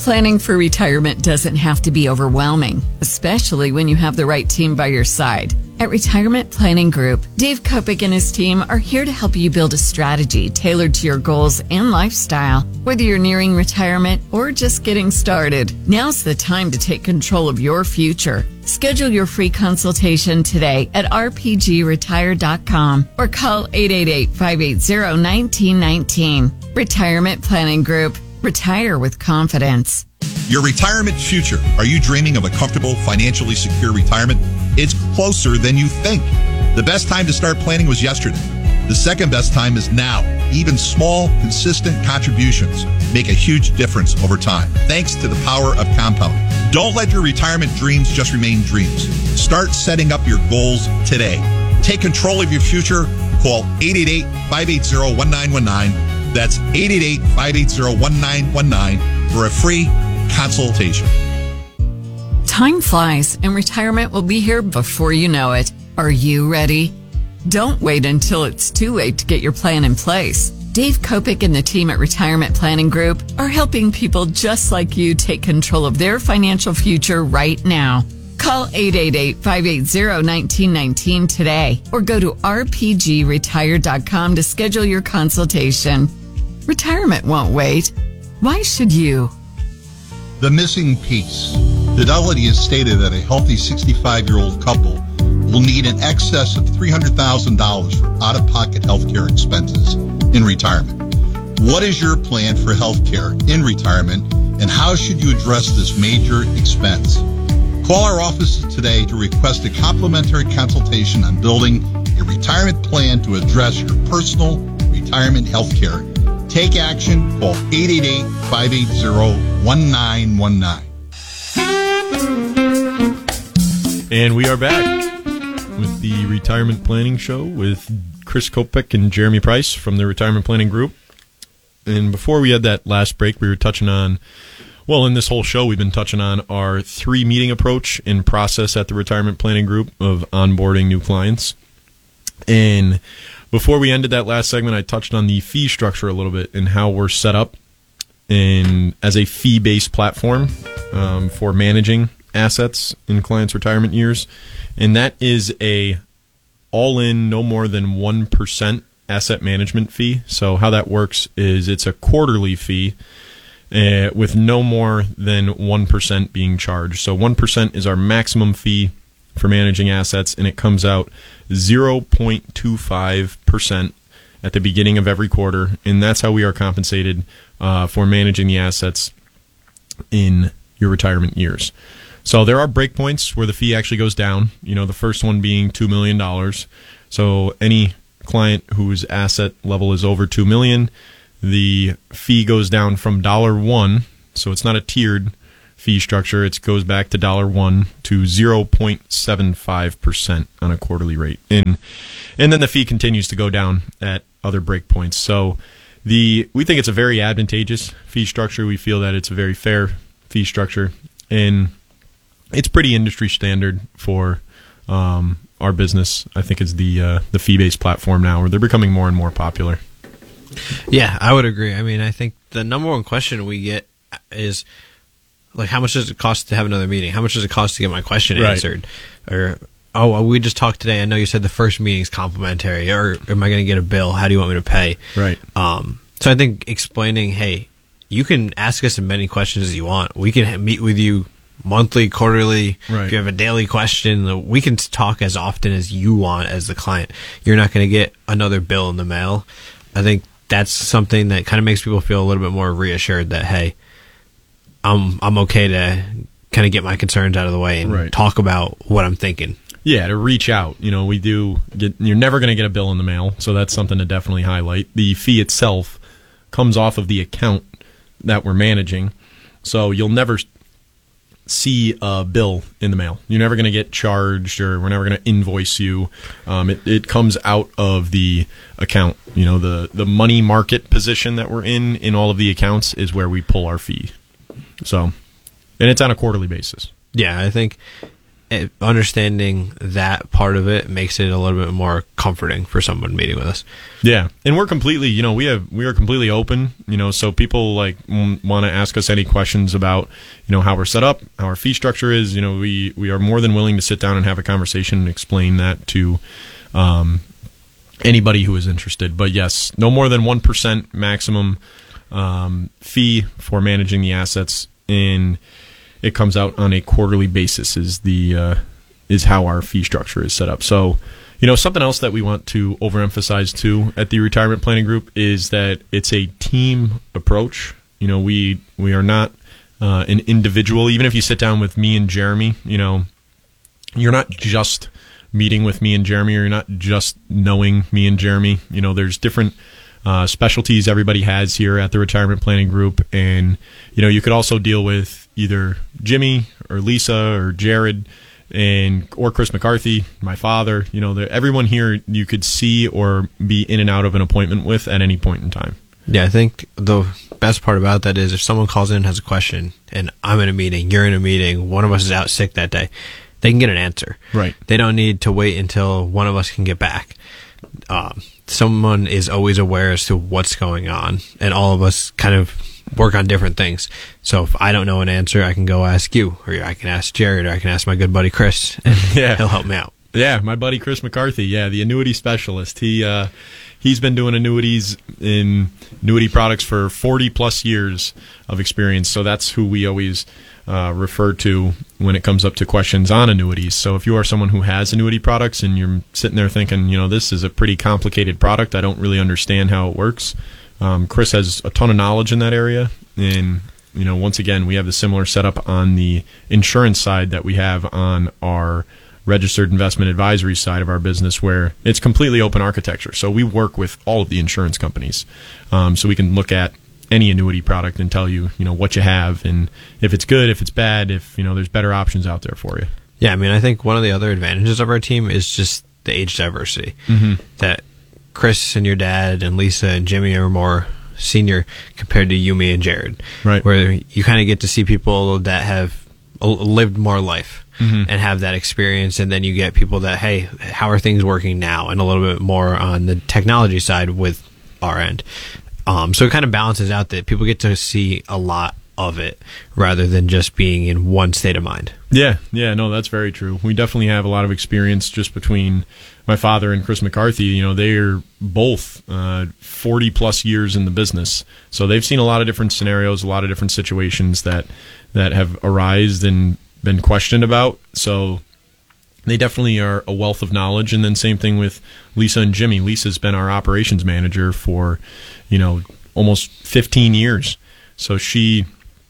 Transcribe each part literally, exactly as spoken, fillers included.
Planning for retirement doesn't have to be overwhelming, especially when you have the right team by your side. At Retirement Planning Group, Dave Kopic and his team are here to help you build a strategy tailored to your goals and lifestyle. Whether you're nearing retirement or just getting started, now's the time to take control of your future. Schedule your free consultation today at r p g retire dot com or call eight eight eight, five eight zero, one nine one nine. Retirement Planning Group. Retire with confidence. Your retirement future. Are you dreaming of a comfortable, financially secure retirement? It's closer than you think. The best time to start planning was yesterday. The second best time is now. Even small, consistent contributions make a huge difference over time, thanks to the power of compounding. Don't let your retirement dreams just remain dreams. Start setting up your goals today. Take control of your future. Call eight eight eight, five eight zero, one nine one nine. That's eight eight eight, five eight zero, one nine one nine for a free consultation. Time flies, and retirement will be here before you know it. Are you ready? Don't wait until it's too late to get your plan in place. Dave Kopic and the team at Retirement Planning Group are helping people just like you take control of their financial future right now. Call eight eight eight, five eight zero, one nine one nine today or go to r p g retire dot com to schedule your consultation. Retirement won't wait. Why should you? The missing piece. Fidelity has stated that a healthy sixty-five-year-old couple will need in excess of three hundred thousand dollars for out-of-pocket health care expenses in retirement. What is your plan for health care in retirement, and how should you address this major expense? Call our offices today to request a complimentary consultation on building a retirement plan to address your personal retirement health care. Take action. Call eight eight eight, five eight zero, one nine one nine. And we are back with the Retirement Planning Show with Chris Kopic and Jeremy Price from the Retirement Planning Group. And before we had that last break, we were touching on, well, in this whole show, we've been touching on our three-meeting approach and process at the Retirement Planning Group of onboarding new clients. And before we ended that last segment, I touched on the fee structure a little bit and how we're set up in, as a fee-based platform um, for managing assets in clients' retirement years. And that is a all-in, no more than one percent asset management fee. So how that works is it's a quarterly fee uh, with no more than one percent being charged. So one percent is our maximum fee for managing assets, and it comes out zero point two five percent at the beginning of every quarter, and that's how we are compensated uh, for managing the assets in your retirement years. So there are breakpoints where the fee actually goes down, you know, the first one being two million dollars. So any client whose asset level is over two million dollars, the fee goes down from dollar one, so it's not a tiered fee structure. It goes back to dollar one to zero point seven five percent on a quarterly rate, and and then the fee continues to go down at other breakpoints. So the we think it's a very advantageous fee structure. We feel that it's a very fair fee structure, and it's pretty industry standard for um, our business. I think it's the uh, the fee-based platform now, where they're becoming more and more popular. Yeah, I would agree. I mean, I think the number one question we get is, like, how much does it cost to have another meeting? How much does it cost to get my question Right. answered? Or, oh, well, we just talked today. I know you said the first meeting's complimentary. Or am I going to get a bill? How do you want me to pay? Right. Um, so I think explaining, hey, you can ask us as many questions as you want. We can ha- meet with you monthly, quarterly. Right. If you have a daily question, we can talk as often as you want as the client. You're not going to get another bill in the mail. I think that's something that kind of makes people feel a little bit more reassured that, hey, I'm I'm okay to kind of get my concerns out of the way and Right. talk about what I'm thinking. Yeah, to reach out. You know, we do get, you're never going to get a bill in the mail, so that's something to definitely highlight. The fee itself comes off of the account that we're managing, so you'll never see a bill in the mail. You're never going to get charged, or we're never going to invoice you. Um, it, it comes out of the account. You know, the, the money market position that we're in in all of the accounts is where we pull our fee. So, and it's on a quarterly basis. Yeah, I think it, understanding that part of it makes it a little bit more comforting for someone meeting with us. Yeah, and we're completely, you know, we have we are completely open, you know, so people like m- want to ask us any questions about, you know, how we're set up, how our fee structure is. You know, we we are more than willing to sit down and have a conversation and explain that to um, anybody who is interested. But yes, no more than one percent maximum um, fee for managing the assets, and it comes out on a quarterly basis. Is the uh, is how our fee structure is set up. So. You know, something else that we want to overemphasize, too, at the Retirement Planning Group is that it's a team approach. You know, we we are not uh, an individual. Even if you sit down with me and Jeremy, you know, you're not just meeting with me and Jeremy, or you're not just knowing me and Jeremy. You know, there's different uh, specialties everybody has here at the Retirement Planning Group. And, you know, you could also deal with either Jimmy or Lisa or Jared, and or Chris McCarthy, my father. You know, everyone here you could see or be in and out of an appointment with at any point in time. Yeah, I think the best part about that is if someone calls in and has a question, and I'm in a meeting, you're in a meeting, one of us is out sick that day, they can get an answer. Right. They don't need to wait until one of us can get back. Um, someone is always aware as to what's going on, and all of us kind of work on different things. So if I don't know an answer, I can go ask you, or I can ask Jared, or I can ask my good buddy Chris, and yeah. he'll help me out. Yeah, my buddy Chris McCarthy, yeah, the annuity specialist. He uh, he's been doing annuities in annuity products for forty plus years of experience. So that's who we always uh, refer to when it comes up to questions on annuities. So if you are someone who has annuity products and you're sitting there thinking, you know, this is a pretty complicated product, I don't really understand how it works. Um, Chris has a ton of knowledge in that area, and you know, once again, we have the similar setup on the insurance side that we have on our registered investment advisory side of our business, where it's completely open architecture. So we work with all of the insurance companies, um, so we can look at any annuity product and tell you, you know, what you have and if it's good, if it's bad, if you know, there's better options out there for you. Yeah, I mean, I think one of the other advantages of our team is just the age diversity. Mm-hmm. That Chris and your dad and Lisa and Jimmy are more senior compared to you, me, and Jared. Right. Where you kind of get to see people that have lived more life mm-hmm. and have that experience, and then you get people that, hey, how are things working now? And a little bit more on the technology side with our end. Um, so it kind of balances out that people get to see a lot of it rather than just being in one state of mind. Yeah, yeah, no, that's very true. We definitely have a lot of experience just between my father and Chris McCarthy. You know, they're both uh, forty plus years in the business, so they've seen a lot of different scenarios, a lot of different situations that that have arisen and been questioned about. So they definitely are a wealth of knowledge. And then same thing with Lisa and Jimmy. Lisa's been our operations manager for, you know, almost fifteen years. So she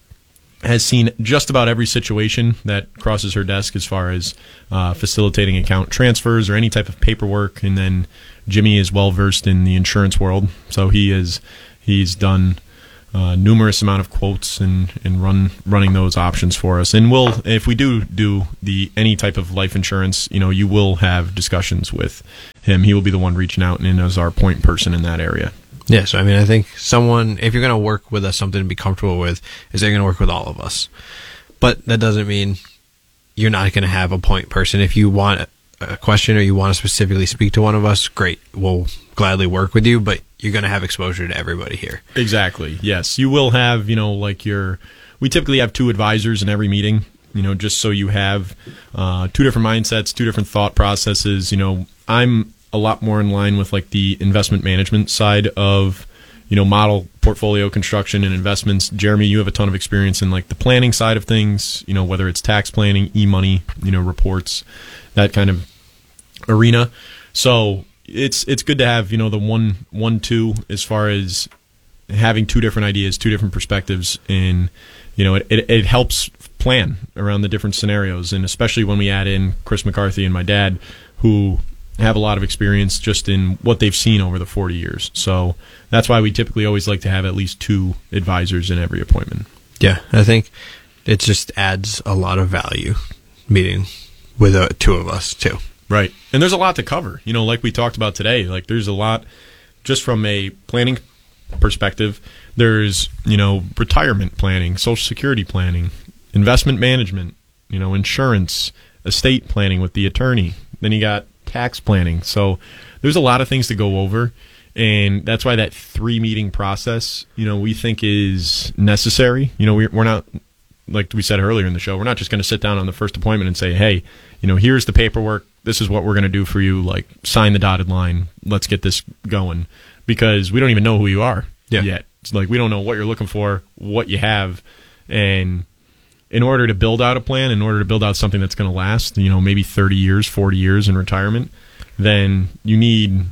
has seen just about every situation that crosses her desk as far as uh, facilitating account transfers or any type of paperwork. And then Jimmy is well versed in the insurance world, so he is he's done uh, numerous amount of quotes and, and run running those options for us. And we'll, if we do do the any type of life insurance, you know, you will have discussions with him. He will be the one reaching out and as our point person in that area. Yeah, so I mean, I think someone, if you're going to work with us, something to be comfortable with, is they're going to work with all of us. But that doesn't mean you're not going to have a point person. If you want a question or you want to specifically speak to one of us, great. We'll gladly work with you, but you're going to have exposure to everybody here. Exactly, yes. You will have, you know, like your, we typically have two advisors in every meeting, you know, just so you have uh, two different mindsets, two different thought processes. You know, I'm a lot more in line with like the investment management side of, you know, model portfolio construction and investments. Jeremy, you have a ton of experience in like the planning side of things, you know, whether it's tax planning, e-money, you know, reports, that kind of arena. So it's it's good to have, you know, the one one two as far as having two different ideas, two different perspectives, and you know, it, it it helps plan around the different scenarios. And especially when we add in Chris McCarthy and my dad, who have a lot of experience just in what they've seen over the forty years. So that's why we typically always like to have at least two advisors in every appointment. Yeah, I think it just adds a lot of value meeting with uh, two of us too. Right. And there's a lot to cover. You know, like we talked about today, like there's a lot just from a planning perspective. There's, you know, retirement planning, Social Security planning, investment management, you know, insurance, estate planning with the attorney. Then you got tax planning. So there's a lot of things to go over. And that's why that three meeting process, you know, we think is necessary. You know, we're, we're not, like we said earlier in the show, we're not just going to sit down on the first appointment and say, hey, you know, here's the paperwork. This is what we're going to do for you. Like, sign the dotted line. Let's get this going. Because we don't even know who you are yeah. yet. It's like, we don't know what you're looking for, what you have. And in order to build out a plan, in order to build out something that's going to last, you know, maybe thirty years, forty years in retirement, then you need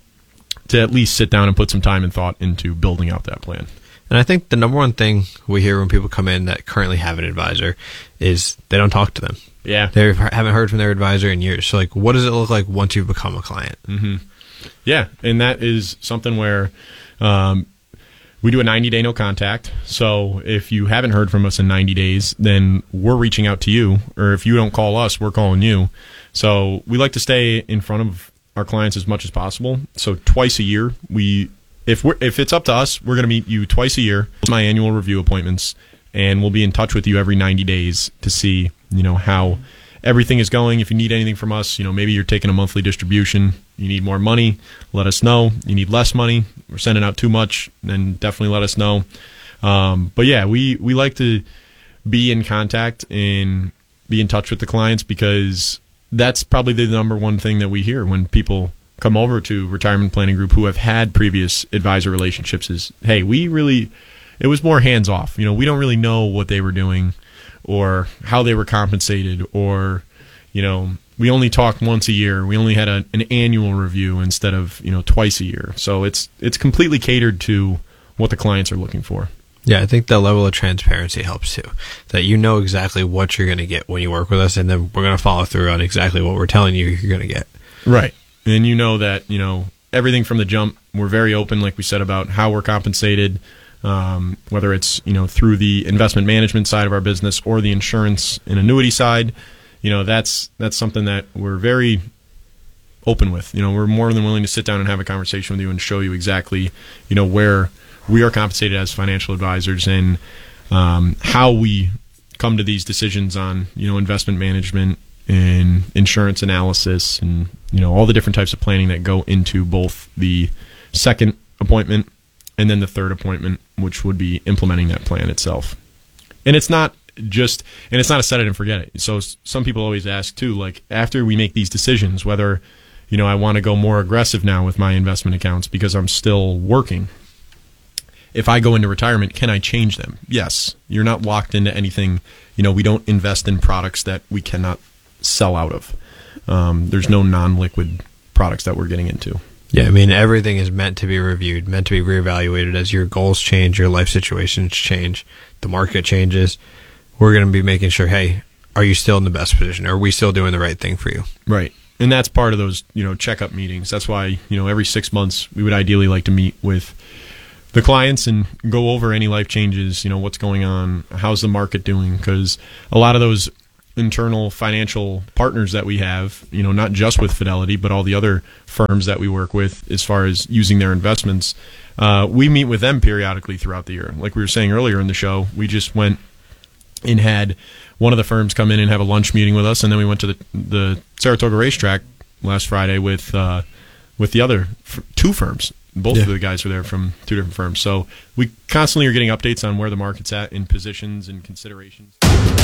to at least sit down and put some time and thought into building out that plan. And I think the number one thing we hear when people come in that currently have an advisor is they don't talk to them. Yeah. They haven't heard from their advisor in years. So, like, what does it look like once you've become a client? Mm-hmm. Yeah, and that is something where um, we do a ninety-day no contact. So if you haven't heard from us in ninety days, then we're reaching out to you. Or if you don't call us, we're calling you. So we like to stay in front of our clients as much as possible. So twice a year, we if we're if it's up to us, we're going to meet you twice a year. My annual review appointments, and we'll be in touch with you every ninety days to see, you know, how everything is going. If you need anything from us, you know, maybe you're taking a monthly distribution, you need more money, let us know. You need less money, we're sending out too much, then definitely let us know. Um, but yeah, we we like to be in contact and be in touch with the clients, because that's probably the number one thing that we hear when people come over to Retirement Planning Group who have had previous advisor relationships is, hey, we really, it was more hands off. You know, we don't really know what they were doing or how they were compensated, or, you know, we only talked once a year. We only had a, an annual review instead of, you know, twice a year. So it's it's completely catered to what the clients are looking for. Yeah, I think the level of transparency helps too. That you know exactly what you're going to get when you work with us, and then we're going to follow through on exactly what we're telling you you're going to get. Right. And you know that, you know, everything from the jump, we're very open, like we said, about how we're compensated, um, whether it's, you know, through the investment management side of our business or the insurance and annuity side. You know, that's that's something that we're very open with. You know, we're more than willing to sit down and have a conversation with you and show you exactly, you know, where we are compensated as financial advisors, and um, how we come to these decisions on, you know, investment management and insurance analysis, and, you know, all the different types of planning that go into both the second appointment and then the third appointment, which would be implementing that plan itself. And it's not just, and it's not a set it and forget it. So some people always ask too, like, after we make these decisions, whether, you know, I want to go more aggressive now with my investment accounts because I'm still working. If I go into retirement, can I change them? Yes. You're not locked into anything. You know, we don't invest in products that we cannot sell out of. Um, there's no non-liquid products that we're getting into. Yeah, I mean, everything is meant to be reviewed, meant to be reevaluated as your goals change, your life situations change, the market changes. We're going to be making sure, hey, are you still in the best position? Are we still doing the right thing for you? Right. And that's part of those, you know, checkup meetings. That's why, you know, every six months we would ideally like to meet with the clients and go over any life changes, you know, what's going on, how's the market doing, because a lot of those internal financial partners that we have, you know, not just with Fidelity, but all the other firms that we work with as far as using their investments, uh, we meet with them periodically throughout the year. Like we were saying earlier in the show, we just went and had one of the firms come in and have a lunch meeting with us, and then we went to the, the Saratoga racetrack last Friday with uh, with the other f- two firms. Both Yeah. of the guys were there from two different firms. So we constantly are getting updates on where the market's at in positions and considerations.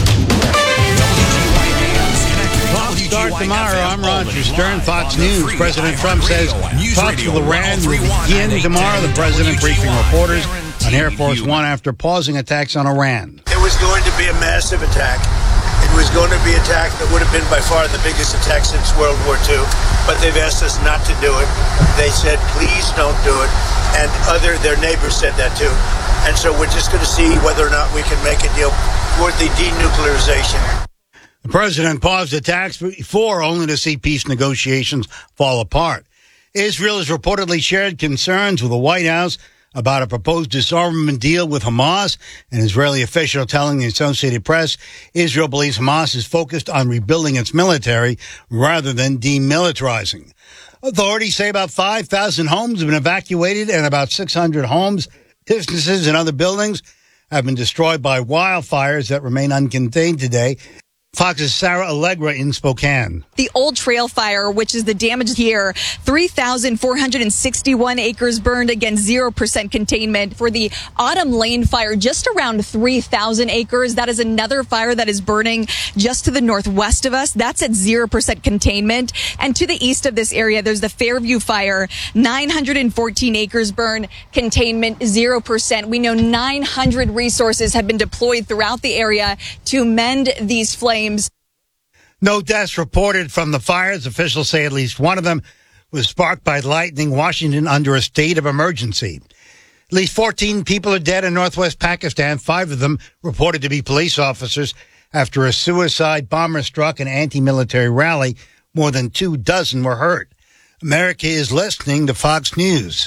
Start tomorrow. I'm Roger Stern, Fox News. President Trump says talks with Iran will begin tomorrow. The president briefing reporters on Air Force One after pausing attacks on Iran. It was going to be a massive attack. It was going to be an attack that would have been by far the biggest attack since World War Two, but they've asked us not to do it. They said, please don't do it. And other their neighbors said that too. And so we're just going to see whether or not we can make a deal for the denuclearization. The president paused attacks before, only to see peace negotiations fall apart. Israel has reportedly shared concerns with the White House about a proposed disarmament deal with Hamas. An Israeli official telling the Associated Press Israel believes Hamas is focused on rebuilding its military rather than demilitarizing. Authorities say about five thousand homes have been evacuated and about six hundred homes, businesses, and other buildings have been destroyed by wildfires that remain uncontained today. Fox's Sarah Allegra in Spokane. The Old Trail Fire, which is the damage here, three thousand four hundred sixty-one acres burned, again, zero percent containment. For the Autumn Lane Fire, just around three thousand acres. That is another fire that is burning just to the northwest of us. That's at zero percent containment. And to the east of this area, there's the Fairview Fire, nine hundred fourteen acres burned, containment zero percent. We know nine hundred resources have been deployed throughout the area to mend these flames. No deaths reported from the fires. Officials say at least one of them was sparked by lightning. Washington under a state of emergency. At least fourteen people are dead in northwest Pakistan, five of them reported to be police officers after a suicide bomber struck an anti-military rally. More than two dozen were hurt. America is listening to Fox News.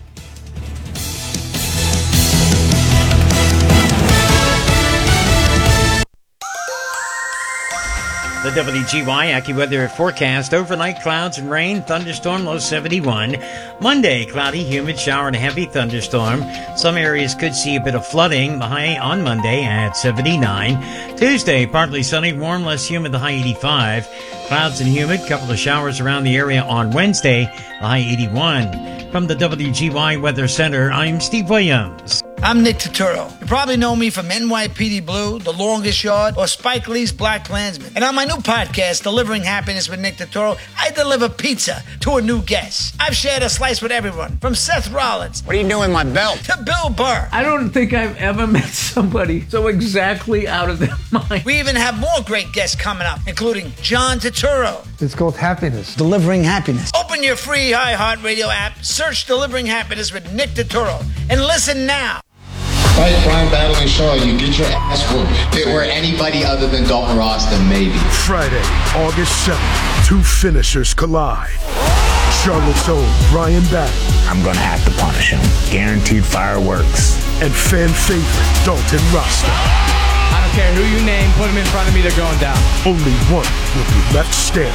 The W G Y AccuWeather forecast: overnight clouds and rain, thunderstorm, low seventy-one. Monday, cloudy, humid, shower and a heavy thunderstorm. Some areas could see a bit of flooding. The high on Monday at seventy-nine. Tuesday, partly sunny, warm, less humid, the high eighty-five. Clouds and humid, couple of showers around the area on Wednesday, the high eighty-one. From the W G Y Weather Center, I'm Steve Williams. I'm Nick Turturro. You probably know me from N Y P D Blue, The Longest Yard, or Spike Lee's Black Klansman. And on my new podcast, Delivering Happiness with Nick Turturro, I deliver pizza to a new guest. I've shared a slice with everyone, from Seth Rollins. What are you doing with my belt? To Bill Burr. I don't think I've ever met somebody so exactly out of their mind. We even have more great guests coming up, including John Turturro. It's called Happiness. Delivering Happiness. Open your free iHeartRadio app, search Delivering Happiness with Nick Turturro, and listen now. Fight Brian Battling Shaw, you get your ass whooped. If it were anybody other than Dalton Ross, then maybe. Friday, August seventh, two finishers collide. Charlotte's own Brian Battling. I'm gonna have to punish him. Guaranteed fireworks. And fan favorite Dalton Rasta. I don't care who you name, put him in front of me, they're going down. Only one will be left standing.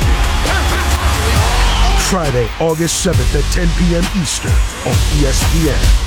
Friday, August seventh at ten p.m. Eastern on E S P N.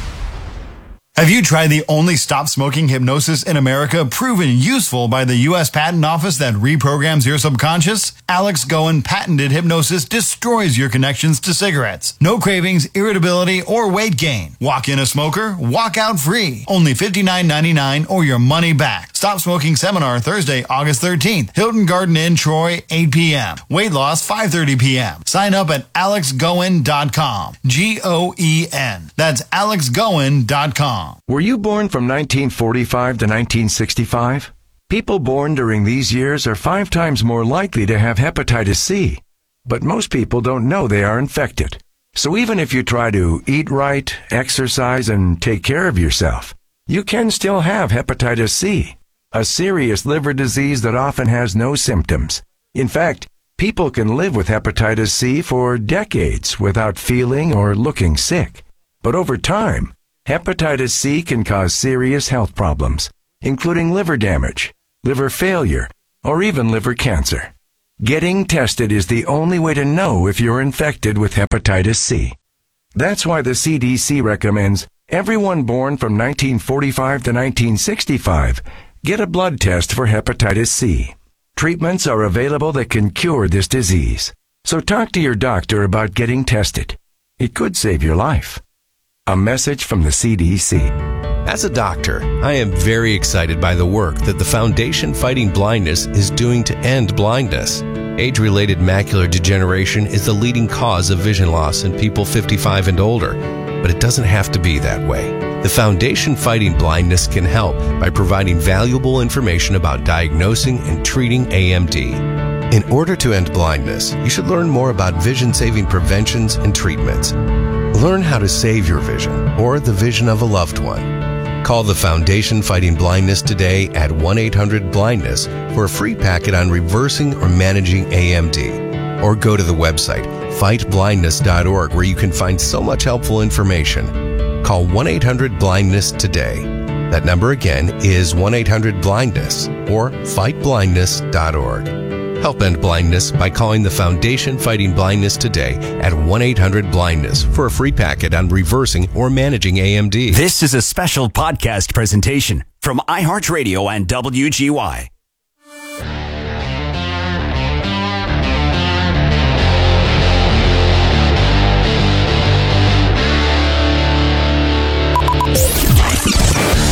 Have you tried the only stop smoking hypnosis in America proven useful by the U S Patent Office that reprograms your subconscious? Alex Goen patented hypnosis destroys your connections to cigarettes. No cravings, irritability, or weight gain. Walk in a smoker, walk out free. Only fifty-nine ninety-nine or your money back. Stop Smoking Seminar Thursday, August thirteenth. Hilton Garden Inn, Troy, eight p.m. Weight loss, five thirty p.m. Sign up at alex goen dot com. G O E N. That's alex goen dot com. Were you born from nineteen forty-five to nineteen sixty-five? People born during these years are five times more likely to have hepatitis C. But most people don't know they are infected. So even if you try to eat right, exercise, and take care of yourself, you can still have hepatitis C, a serious liver disease that often has no symptoms. In fact, people can live with hepatitis C for decades without feeling or looking sick. But over time, hepatitis C can cause serious health problems, including liver damage, liver failure, or even liver cancer. Getting tested is the only way to know if you're infected with hepatitis C. That's why the C D C recommends everyone born from nineteen forty-five to nineteen sixty-five get a blood test for hepatitis C. Treatments are available that can cure this disease. So talk to your doctor about getting tested. It could save your life. A message from the C D C. As a doctor, I am very excited by the work that the Foundation Fighting Blindness is doing to end blindness. Age-related macular degeneration is the leading cause of vision loss in people fifty-five and older, but it doesn't have to be that way. The Foundation Fighting Blindness can help by providing valuable information about diagnosing and treating A M D. In order to end blindness, you should learn more about vision-saving preventions and treatments. Learn how to save your vision or the vision of a loved one. Call the Foundation Fighting Blindness today at one eight hundred blindness for a free packet on reversing or managing A M D. Or go to the website fight blindness dot org where you can find so much helpful information. Call one eight hundred blindness today. That number again is one eight hundred blindness or fight blindness dot org. Help end blindness by calling the Foundation Fighting Blindness today at one eight hundred blindness for a free packet on reversing or managing A M D. This is a special podcast presentation from iHeartRadio and W G Y.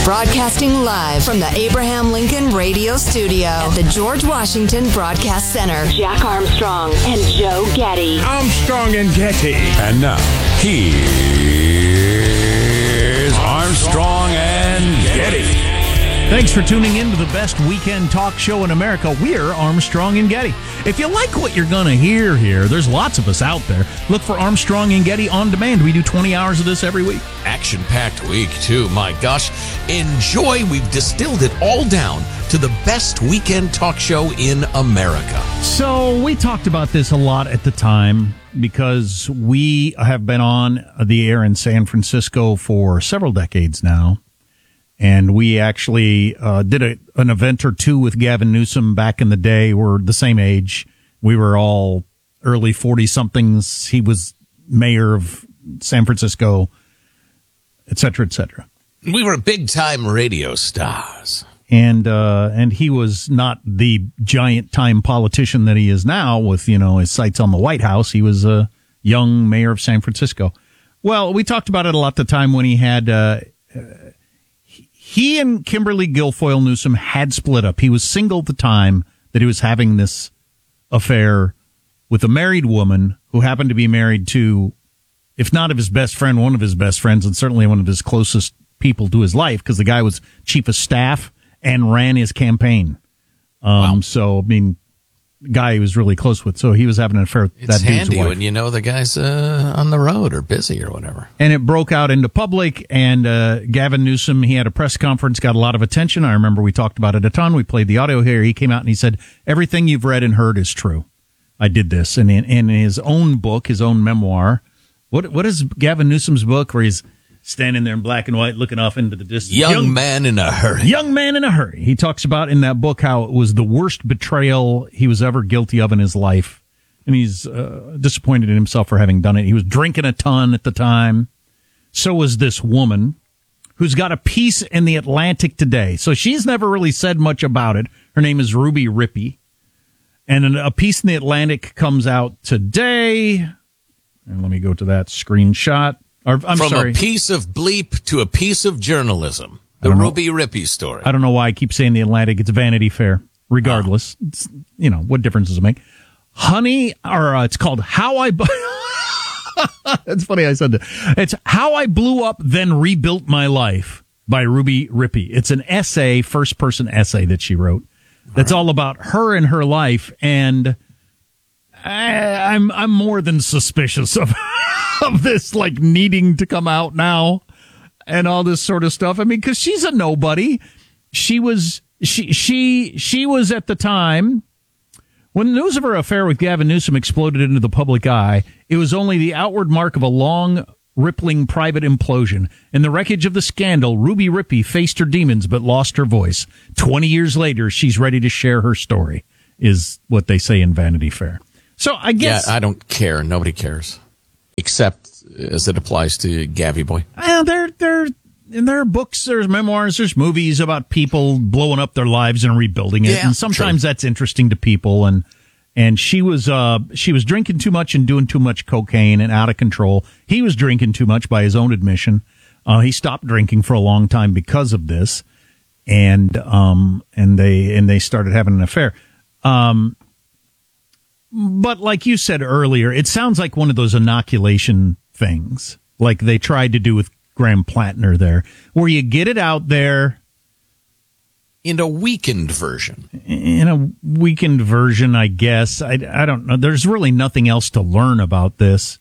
Broadcasting live from the Abraham Lincoln Radio Studio at the George Washington Broadcast Center. Jack Armstrong and Joe Getty. Armstrong and Getty. And now, here's Armstrong and Getty. Thanks for tuning in to the best weekend talk show in America. We're Armstrong and Getty. If you like what you're going to hear here, there's lots of us out there. Look for Armstrong and Getty on demand. We do twenty hours of this every week. Action-packed week, too. My gosh. Enjoy. We've distilled it all down to the best weekend talk show in America. So we talked about this a lot at the time because we have been on the air in San Francisco for several decades now. And we actually uh, did a, an event or two with Gavin Newsom back in the day. We're the same age. We were all early forty-somethings. He was mayor of San Francisco, et cetera, et cetera. We were big-time radio stars. And uh, and he was not the giant-time politician that he is now with, you know, his sights on the White House. He was a young mayor of San Francisco. Well, we talked about it a lot at the time when he had... Uh, He and Kimberly Guilfoyle Newsom had split up. He was single at the time that he was having this affair with a married woman who happened to be married to, if not of his best friend, one of his best friends, and certainly one of his closest people to his life, because the guy was chief of staff and ran his campaign. Um, wow. So, I mean, guy he was really close with. So he was having an affair with it's that dude's handy wife. When you know the guy's uh, on the road or busy or whatever. And it broke out into public, and uh, Gavin Newsom, he had a press conference, got a lot of attention. I remember we talked about it a ton. We played the audio here. He came out and he said, everything you've read and heard is true. I did this. And in, in his own book, his own memoir, what what is Gavin Newsom's book where he's standing there in black and white looking off into the distance? Young, young man in a hurry. Young man in a hurry. He talks about in that book how it was the worst betrayal he was ever guilty of in his life. And he's uh, disappointed in himself for having done it. He was drinking a ton at the time. So was this woman who's got a piece in the Atlantic today. So she's never really said much about it. Her name is Ruby Rippey. And a piece in the Atlantic comes out today. And let me go to that screenshot. Or, I'm From sorry. a piece of bleep to a piece of journalism. The Ruby Rippey story. I don't know why I keep saying the Atlantic. It's Vanity Fair. Regardless, oh. it's, you know, what difference does it make? Honey, or uh, it's called How I... Bu- It's funny I said that. It's How I Blew Up, Then Rebuilt My Life by Ruby Rippey. It's an essay, first-person essay that she wrote. That's all, right. all about her and her life, and I, I'm I'm more than suspicious of of this, like, needing to come out now and all this sort of stuff. I mean, because she's a nobody. She was she she she was at the time when the news of her affair with Gavin Newsom exploded into the public eye. It was only the outward mark of a long, rippling private implosion. In the wreckage of the scandal, Ruby Rippey faced her demons but lost her voice. Twenty years later, she's ready to share her story, is what they say in Vanity Fair. So I guess... Yeah, I don't care. Nobody cares. Except as it applies to Gavy Boy. Well, there, there, there are books, there's memoirs, there's movies about people blowing up their lives and rebuilding it. Yeah, and sometimes true. that's interesting to people. And and she was uh she was drinking too much and doing too much cocaine and out of control. He was drinking too much by his own admission. Uh, he stopped drinking for a long time because of this. And um and they and they started having an affair. Um But like you said earlier, it sounds like one of those inoculation things, like they tried to do with Graham Plattner there, where you get it out there. In a weakened version. In a weakened version, I guess. I, I don't know. There's really nothing else to learn about this.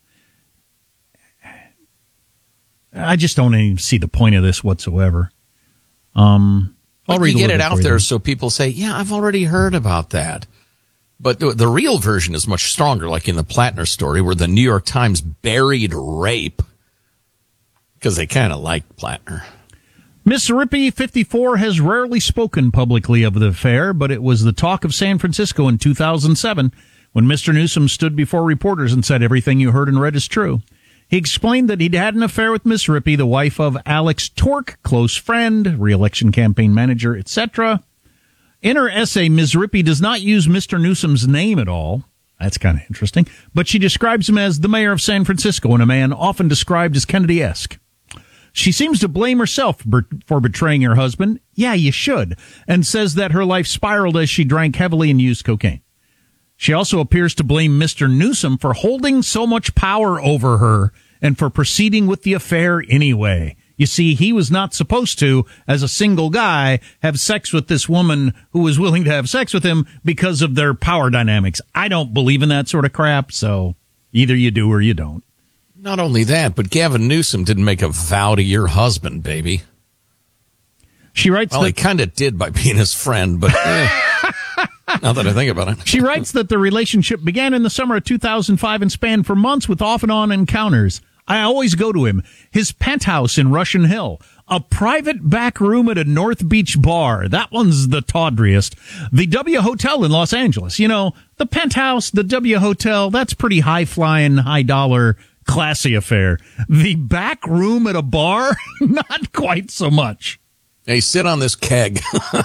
I just don't even see the point of this whatsoever. Um, I'll But read you get a it little out bit for there you. so people say, yeah, I've already heard about that. But the, the real version is much stronger, like in the Plattner story, where the New York Times buried rape because they kind of liked Plattner. Miss Rippey, fifty-four, has rarely spoken publicly of the affair, but it was the talk of San Francisco in two thousand seven when Mister Newsom stood before reporters and said everything you heard and read is true. He explained that he'd had an affair with Miss Rippey, the wife of Alex Tork, close friend, re-election campaign manager, et cetera. In her essay, Miz Rippey does not use Mister Newsom's name at all. That's kind of interesting. But she describes him as the mayor of San Francisco and a man often described as Kennedy-esque. She seems to blame herself for betraying her husband. Yeah, you should. And says that her life spiraled as she drank heavily and used cocaine. She also appears to blame Mister Newsom for holding so much power over her and for proceeding with the affair anyway. You see, he was not supposed to, as a single guy, have sex with this woman who was willing to have sex with him because of their power dynamics. I don't believe in that sort of crap, so either you do or you don't. Not only that, but Gavin Newsom didn't make a vow to your husband, baby. She writes well, that... he kind of did by being his friend, but eh, now that I think about it. She writes that the relationship began in the summer of two thousand five and spanned for months with off-and-on encounters. I always go to him. His penthouse in Russian Hill. A private back room at a North Beach bar. That one's the tawdriest. The W Hotel in Los Angeles. You know, the penthouse, the W Hotel, that's pretty high-flying, high-dollar, classy affair. The back room at a bar? Not quite so much. Hey, sit on this keg.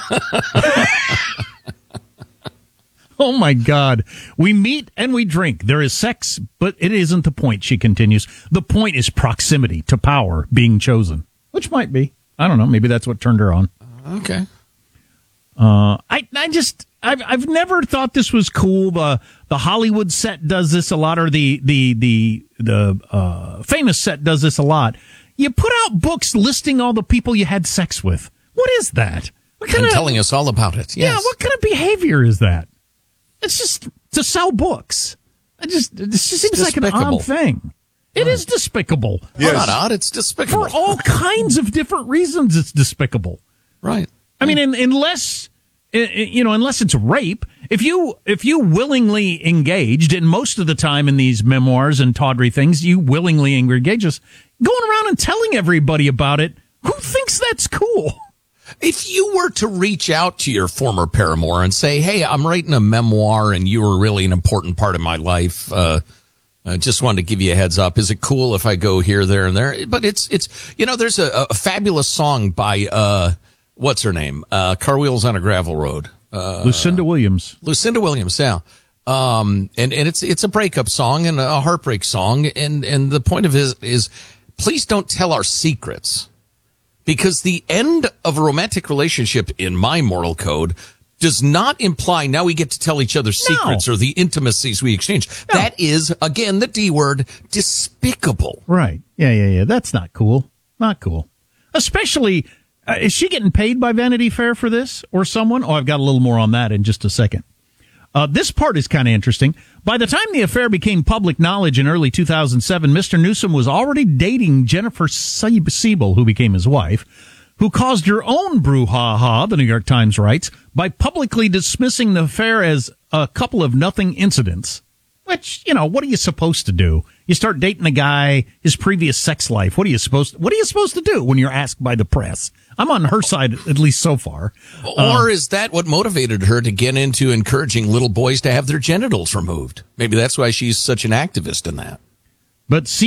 Oh, my God. We meet and we drink. There is sex, but it isn't the point, she continues. The point is proximity to power being chosen, which might be. I don't know. Maybe that's what turned her on. Okay. Uh, I, I just, I've, I've never thought this was cool. The, the Hollywood set does this a lot, or the, the, the, the, uh, famous set does this a lot. You put out books listing all the people you had sex with. What is that? What kind and of, telling us all about it. Yes. Yeah. What kind of behavior is that? It's just to sell books. It just, it just seems despicable. Like an odd thing. It right. is despicable. Yes. Well, not odd, it's despicable. For all kinds of different reasons, it's despicable. Right. I mean, in, unless, you know, unless it's rape, if you, if you willingly engaged, and most of the time in these memoirs and tawdry things, you willingly engage us, going around and telling everybody about it, who thinks that's cool? If you were to reach out to your former paramour and say, hey, I'm writing a memoir and you were really an important part of my life, uh, I just wanted to give you a heads up. Is it cool if I go here, there, and there? But it's, it's, you know, there's a, a fabulous song by, uh, what's her name? Uh, Car Wheels on a Gravel Road. Uh, Lucinda Williams. Lucinda Williams, yeah. Um, and, and it's, it's a breakup song and a heartbreak song. And, and the point of it is, is please don't tell our secrets. Because the end of a romantic relationship in my moral code does not imply now we get to tell each other secrets no. or the intimacies we exchange. No. That is, again, the D word, despicable. Right. Yeah, yeah, yeah. That's not cool. Not cool. Especially, uh, is she getting paid by Vanity Fair for this or someone? Oh, I've got a little more on that in just a second. Uh, this part is kind of interesting. By the time the affair became public knowledge in early two thousand seven, Mister Newsom was already dating Jennifer Siebel, who became his wife, who caused her own brouhaha, the New York Times writes, by publicly dismissing the affair as a couple of nothing incidents. Which, you know, what are you supposed to do? You start dating a guy, his previous sex life. What are you supposed to, what are you supposed to do when you're asked by the press? I'm on her side, at least so far. Or uh, is that what motivated her to get into encouraging little boys to have their genitals removed? Maybe that's why she's such an activist in that. But